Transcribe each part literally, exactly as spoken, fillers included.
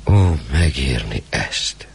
Ó, megérni ezt.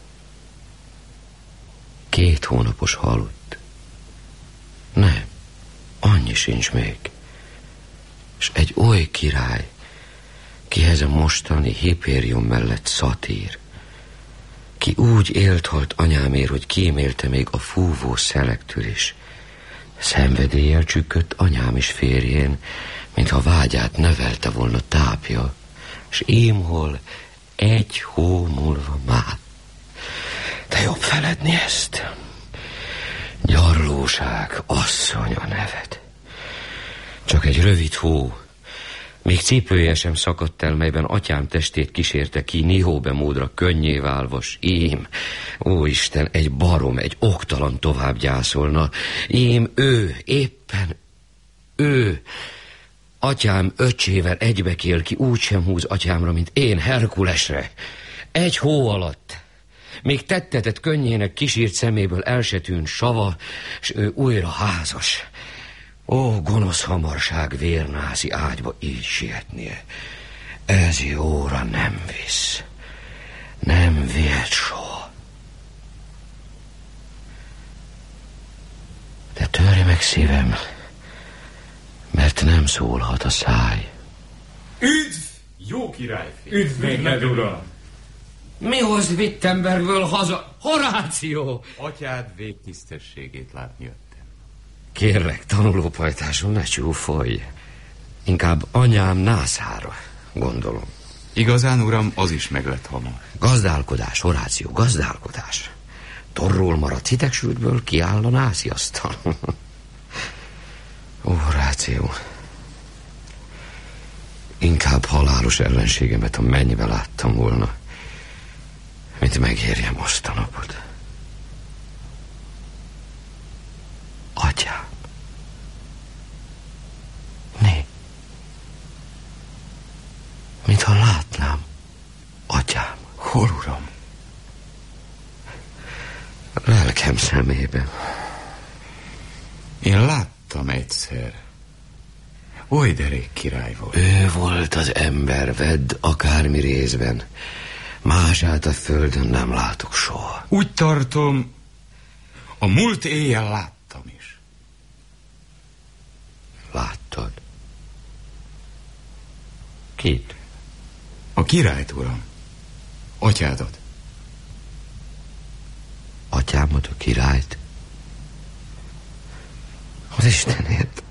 Két hónapos halott. Nem, annyi sincs még. És egy oly király, kihez a mostani Hipérion mellett szatír, ki úgy élt halt anyámért, hogy kímélte még a fúvó szelektől is. Szenvedéllyel csükkött anyám is férjén, mintha vágyát növelte volna tápja, s émhol egy hó múlva már. De jobb feledni ezt. Gyarlóság, asszony a neved. Csak egy rövid hó, még cipője sem szakadt el, melyben atyám testét kísérte ki Nihóbe módra könnyé válva, s ím, ó Isten, egy barom, egy oktalan tovább gyászolna. Ím ő, éppen ő, atyám öccsével egybekél ki, úgy sem húz atyámra, mint én Herkulesre. Egy hó alatt, még tettetett könnyének kísírt szeméből el se tűnt sava, s ő újra házas. Ó, gonosz hamarság vérnászi ágyba így sietnie. Ez jóra nem visz. Nem vihet soha. De törje meg szívem, mert nem szólhat a száj. Üdv, jó királyfi! Üdv néked, uram! Mi hoz Wittenbergből haza? Horáció! Atyád végtisztességét látni jöttem. Kérlek, tanulópajtásom, ne csúfolj. Inkább anyám nászára, gondolom. Igazán, uram, az is meglett hamar. Gazdálkodás, Horáció, gazdálkodás. Torról maradt hidegsültből kiáll a nászi asztal. Ó, Horáció, inkább halálos ellenségemet a mennybe láttam volna, mint megérjem azt a napot. Atyám. Né. Mintha látnám. Atyám. Hol, uram? Lelkem szemében. Én láttam egyszer. Oly derék király volt. Ő volt az ember, vedd akármi részben. Mását a földön nem látok soha. Úgy tartom, a múlt éjjel láttam is. Láttad? Kit? A királyt, uram. Atyádat. Atyámat, a királyt? Az Istenért.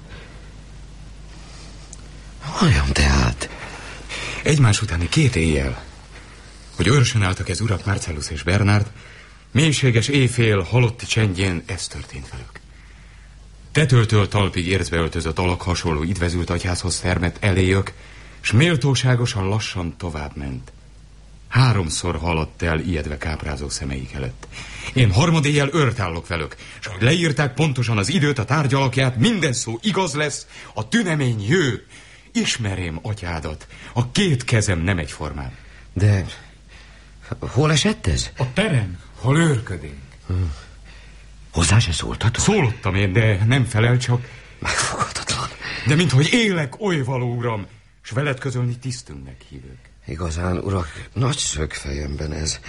Vajon tehát? Egymás utáni két éjjel, hogy őrsön álltak ez urak, Marcellus és Bernard, mélységes éjfél halotti csendjén ez történt velük. Tetőtől talpig érzve öltözött alak hasonló idvezült atyászhoz termett eléjök, s méltóságosan lassan tovább ment. Háromszor haladt el ijedve káprázó szemeik előtt. Én harmadéjjel őrt állok velük, s ahogy leírták pontosan az időt, a tárgy alakját, minden szó igaz lesz, a tünemény jő. Ismerém atyádat, a két kezem nem egyformán. De hol esett ez? A terem, hol őrködünk. Hmm. Hozzá se szóltatok? Szólottam én, de nem felel, csak... Megfogadhatatlan. De minthogy élek, oly való, uram, s veled közölni tisztünknek hívők. Igazán, urak, nagy szögfejemben ez.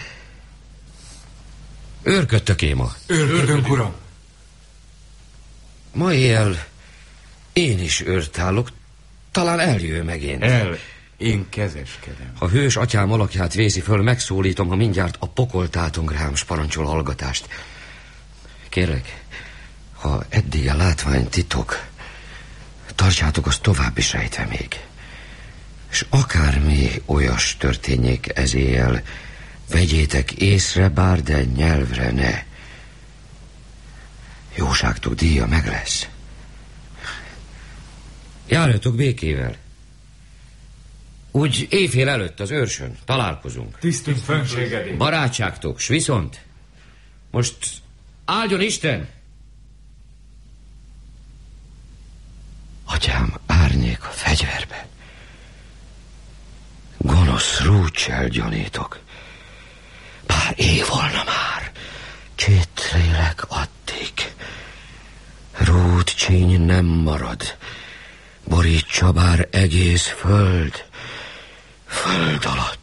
Őrködtök éma? Őrködünk, uram. Ma éjjel én is őrt állok, talán eljő megint. El, én kezeskedem. Ha hős atyám alakját vészi föl, megszólítom, ha mindjárt a pokol tátong rám, s parancsol hallgatást. Kérlek, ha eddig a látvány titok, tartsátok azt tovább is rejtve még. S akármi olyas történjék ez éjjel, vegyétek észre, bár de nyelvre ne. Jóságtok díja meg lesz. Járjatok békével. Úgy éjfél előtt az őrsön találkozunk. Tisztünk fönségedé. Barátságtok, s viszont most áldjon Isten! Atyám, árnyék a fegyverbe. Gonosz rúccsel gyanítok. Bár éj volna már, csétlélek addig. Rúdcsíny nem marad, borítsa bár egész föld, föld alatt.